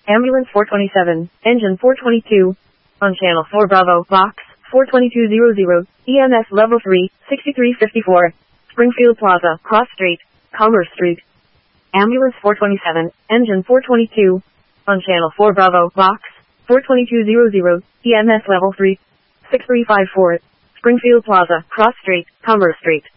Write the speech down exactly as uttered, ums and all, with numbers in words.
Ambulance four twenty-seven, engine four twenty-two. On channel four Bravo, box four twenty-two hundred, E M S level three, sixty-three fifty-four. Springfield Plaza, Cross Street, Commerce Street. Ambulance four twenty-seven, engine four twenty-two. On channel four Bravo, box four twenty-two hundred, E M S level three, six three five four. Springfield Plaza, Cross Street, Commerce Street.